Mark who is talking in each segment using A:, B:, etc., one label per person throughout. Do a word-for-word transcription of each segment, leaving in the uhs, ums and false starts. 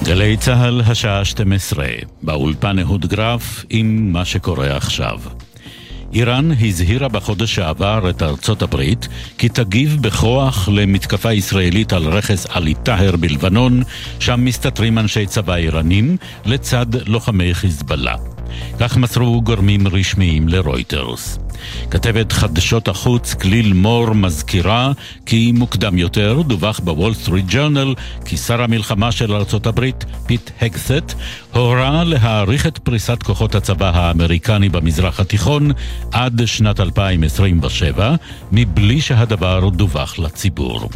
A: גלי צהל השעה שתים עשרה, באולפן אהוד גרף עם מה שקורה עכשיו. איראן הזהירה בחודש שעבר את ארצות הברית כי תגיב בכוח למתקפה ישראלית על רכס עלי טהר בלבנון, שם מסתתרים אנשי צבא איראנים לצד לוחמי חיזבאללה. כך מסרו גורמים רשמיים לרויטרס. כתבת חדשות החוץ כליל מור מזכירה כי מוקדם יותר דווח בוול סטריט ג'ורנל כי שר המלחמה של ארצות הברית פיט הגסט הורה להאריך את פריסת כוחות הצבא האמריקני במזרח התיכון עד שנת אלפיים עשרים ושבע מבלי שהדבר דווח לציבור.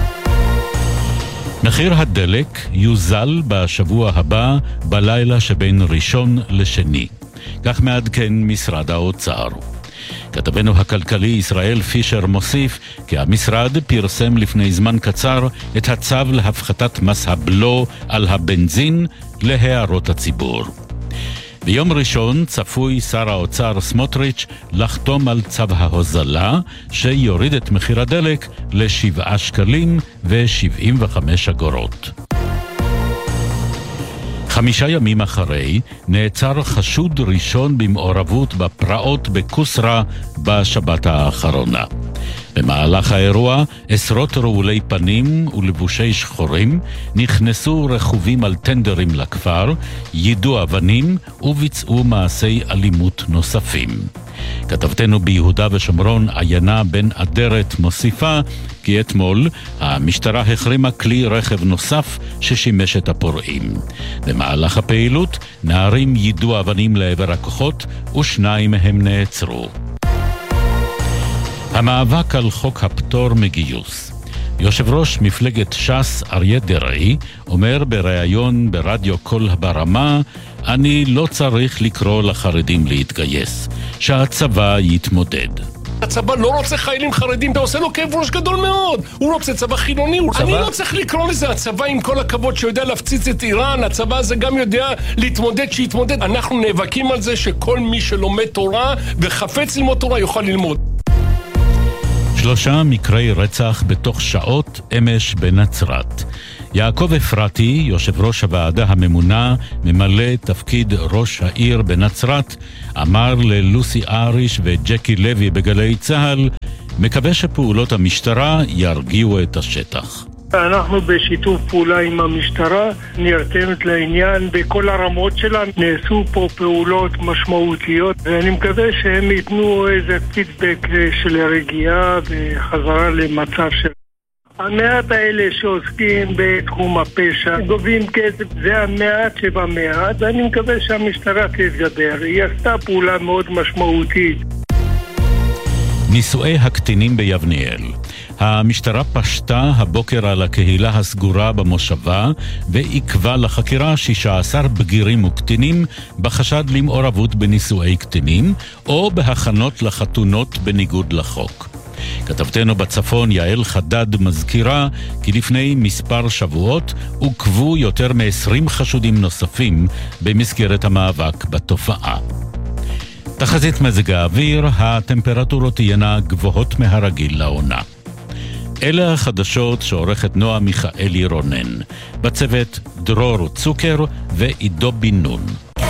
A: מחיר הדלק יוזל בשבוע הבא בלילה שבין ראשון לשני. כך מעדכן משרד האוצר. כתבנו הכלכלי ישראל פישר מוסיף כי המשרד פרסם לפני זמן קצר את הצו להפחתת מס הבלו על הבנזין להערות הציבור. ביום ראשון צפוי שר האוצר סמוטריץ' לחתום על צו ההוזלה שיוריד את מחיר הדלק לשבעה שקלים ושבעים וחמש אגורות. חמישה ימים אחרי נעצר חשוד ראשון במעורבות בפרעות בקוסרה בשבת האחרונה. במהלך האירוע עשרות רעולי פנים ולבושי שחורים נכנסו רכובים על טנדרים לכפר, יידו אבנים וביצעו מעשי אלימות נוספים. כתבתנו ביהודה ושומרון עיינה בן אדרת מוסיפה כי אתמול המשטרה החרימה כלי רכב נוסף ששימש את הפורעים. במהלך הפעילות נערים יידו אבנים לעבר הכוחות ושניים מהם נעצרו. המאבק על חוק הפטור מגיוס. יושב ראש מפלגת ש"ס אריה דרעי אומר בריאיון ברדיו קול ברמה, אני לא צריך לקרוא לחרדים להתגייס, שהצבא יתמודד.
B: הצבא לא רוצה חיילים חרדים, אתה עושה לו כאב ראש גדול מאוד. הוא רוצה צבא חילוני. צבא? אני לא צריך לקרוא לזה הצבא עם כל הכבוד שיודע להפציץ את איראן. הצבא הזה גם יודע להתמודד שיתמודד. אנחנו נאבקים על זה שכל מי שלומד תורה וחפץ ללמוד תורה יוכל ללמוד.
A: שלושה מקרי רצח בתוך שעות אמש בנצרת. יעקב אפרתי, יושב ראש הוועדה הממונה, ממלא תפקיד ראש העיר בנצרת, אמר ללוסי אריש וג'קי לוי בגלי צהל, מקווה שפעולות המשטרה ירגיעו את השטח.
C: אנחנו בשיתוף פעולה עם המשטרה, נרתמת לעניין בכל הרמות שלה, נעשו פה פעולות משמעותיות ואני מקווה שהם ייתנו איזה פידבק של רגיעה וחזרה למצב של... המעט האלה שעוסקים בתחום הפשע, גובים כסף, זה המעט שבמעט, ואני מקווה שהמשטרה תתגבר, היא עשתה פעולה מאוד משמעותית.
A: נישואי הקטינים ביבניאל. המשטרה פשטה הבוקר על הקהילה הסגורה במושבה ועיכבה לחקירה שישה עשר בגירים וקטינים בחשד למעורבות בנישואי קטינים או בהכנות לחתונות בניגוד לחוק. כתבתנו בצפון יעל חדד מזכירה כי לפני מספר שבועות עוכבו יותר מ-עשרים חשודים נוספים במסגרת המאבק בתופעה. תחזית מזג האוויר, הטמפרטורות תהיינה גבוהות מהרגיל לעונה. אלה החדשות שעורכת נועה מיכאלי רונן. בצוות דרור צוקר ועידו בן נון.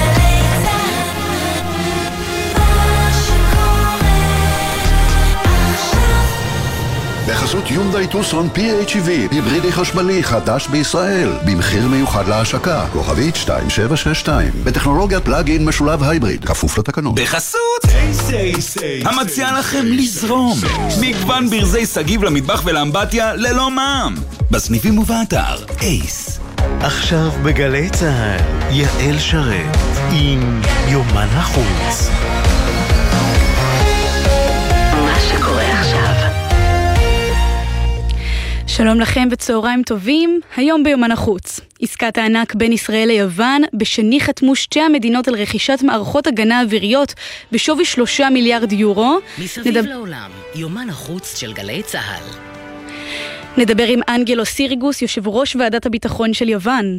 D: בחסות יונדאי טוסון פי אייץ' אי וי, היברידי חשמלי חדש בישראל, במחיר מיוחד להשקה, כוכבית שתיים שבע שש שתיים, בטכנולוגיית פלאג-אין משולב הייבריד, כפוף לתקנון.
E: בחסות המציע לכם לזרום, מגוון ברזי סגיב למטבח ולאמבטיה ללא מע"מ, בסניפים ובאתר אייס.
F: עכשיו בגלי צהל, יעל שרת עם יומן החוץ.
G: מה שקורה עכשיו. שלום לכם וצהריים טובים, היום ביומן החוץ. עסקת הענק בין ישראל ליוון, בשני חתמו שתי המדינות על רכישת מערכות הגנה אוויריות בשווי שלושה מיליארד יורו.
H: מסביב נדב... לעולם, יומן החוץ של גלי צהל.
G: נדבר עם אנגלו סיריגוס, יושב ראש ועדת הביטחון של יוון.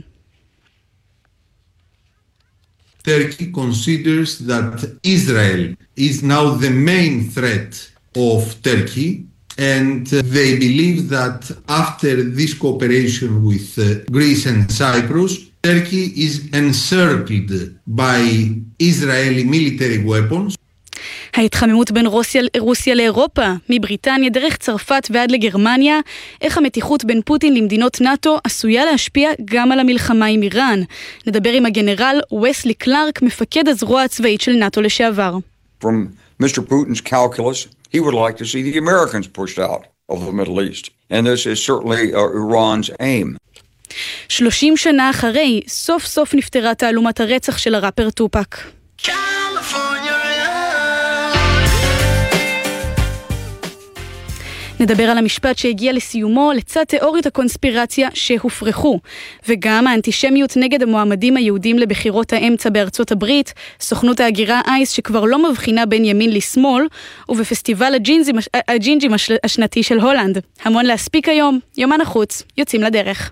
I: Turkey considers that Israel is now the main threat of Turkey. And uh, they believe that after this cooperation with uh, Greece and Cyprus, Turkey is encircled by Israeli military weapons.
G: ההתחממות בין רוסיה, רוסיה לאירופה, מבריטניה דרך צרפת ועד לגרמניה, איך המתיחות בין פוטין למדינות נאטו עשויה להשפיע גם על המלחמה עם איראן. נדבר עם הגנרל וסלי קלארק, מפקד הזרוע הצבאית של נאטו לשעבר.
J: From מיסטר Putin's calculus, he would like to see the Americans pushed out of the Middle East. And this is certainly uh, Iran's aim.
G: שלושים שנה אחרי, סוף סוף נפטרה תעלומת הרצח של הראפר טופק. נדבר על המשפט שהגיע לסיומו לצד תיאוריות הקונספירציה שהופרכו, וגם האנטישמיות נגד המועמדים היהודים לבחירות האמצע בארצות הברית, סוכנות ההגירה אייס שכבר לא מבחינה בין ימין לשמאל, ובפסטיבל הג'ינג'ים, הג'ינג'ים השנתי של הולנד. המון להספיק היום, יומן החוץ, יוצאים לדרך.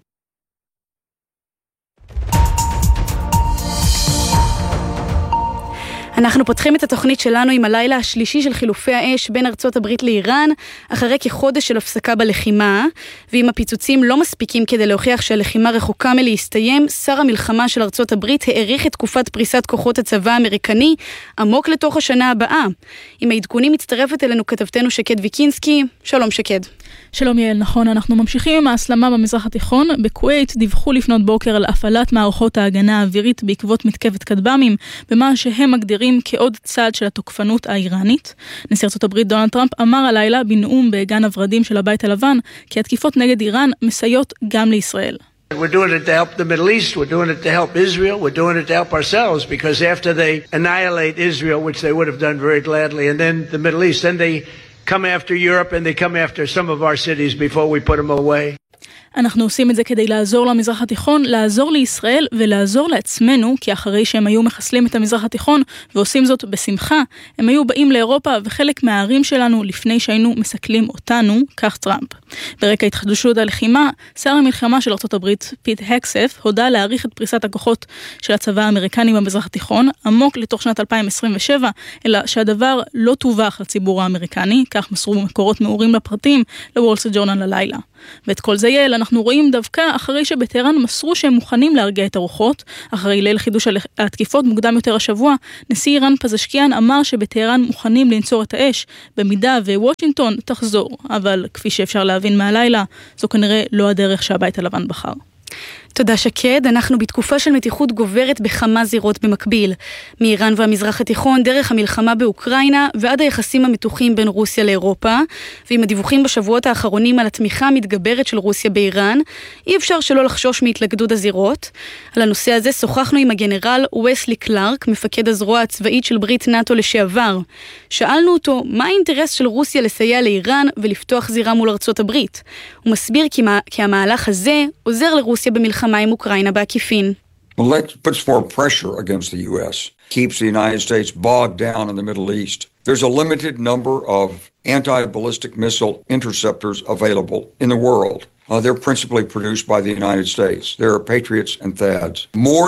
G: אנחנו פותחים את התוכנית שלנו עם הלילה השלישי של חילופי האש בין ארצות הברית לאיראן, אחרי כחודש של הפסקה בלחימה, ואם הפיצוצים לא מספיקים כדי להוכיח שהלחימה רחוקה מלהסתיים, שר המלחמה של ארצות הברית העריך את תקופת פריסת כוחות הצבא האמריקני עמוק לתוך השנה הבאה. עם העדכונים מצטרפת אלינו כתבתנו שקד ויקינסקי. שלום שקד.
K: שלום יעל, נכון, אנחנו ממשיכים עם ההסלמה במזרח התיכון. בכווית דיווחו לפנות בוקר על הפעלת מערכות ההגנה האווירית בעקבות מתקפת כטב"מים, במה שהם מגדירים כעוד צעד של התוקפנות האיראנית. נשיא ארצות הברית דונלד טראמפ אמר הלילה בנאום בגן הוורדים של הבית הלבן, כי התקיפות נגד איראן מסייעות גם לישראל.
L: We're doing it to help the Middle East, we're doing it to help Israel, we're doing it to help ourselves, because after they annihilate Israel, which they would have done very gladly, and then the Middle East, then they come after Europe and they come after some of our cities before we put them away.
K: אנחנו עושים את זה כדי לעזור למזרח התיכון, לעזור לישראל ולעזור לעצמנו, כי אחרי שהם היו מחסלים את המזרח התיכון ועושים זאת בשמחה, הם היו באים לאירופה וחלק מהערים שלנו לפני שהיינו מסכלים אותנו, כך טראמפ. ברקע התחדשות הלחימה, שר המלחמה של ארצות הברית, פיט הקסף, הודע להאריך את פריסת הכוחות של הצבא האמריקני במזרח התיכון, עמוק לתוך שנת אלפיים עשרים ושבע, אלא שהדבר לא תווך לציבור האמריקני, כך מסרו מקורות מאורים לפרטים לוול סטריט ג'ורנל ללילה. ואת כל זה יעל, אנחנו רואים דווקא אחרי שבטהרן מסרו שהם מוכנים להרגיע את הרוחות. אחרי ליל חידוש התקיפות מוקדם יותר השבוע, נשיא איראן פזשקיאן אמר שבטהרן מוכנים לנצור את האש, במידה ווושינגטון תחזור. אבל כפי שאפשר להבין מהלילה, זו כנראה לא הדרך שהבית הלבן בחר.
G: תודה שקד, אנחנו בתקופה של מתיחות גוברת בכמה זירות במקביל. מאיראן והמזרח התיכון, דרך המלחמה באוקראינה ועד היחסים המתוחים בין רוסיה לאירופה, ועם הדיווחים בשבועות האחרונים על התמיכה המתגברת של רוסיה באיראן, אי אפשר שלא לחשוש מהתלכדות הזירות. על הנושא הזה שוחחנו עם הגנרל וסלי קלארק, מפקד הזרוע הצבאית של ברית נאטו לשעבר. שאלנו אותו מה האינטרס של רוסיה לסייע לאיראן ולפתוח זירה מול ארצות הברית. הוא מסביר כי, מה, כי המהלך הזה עוזר לרוסיה במלחמה עם אוקראינה בעקיפין.
J: Well, that puts more pressure against the U S, keeps the United States bogged down in the Middle East. There's a limited number of anti-ballistic missile interceptors available in the world. Uh, they're principally produced by the United States. There are Patriots and T H A A Ds. More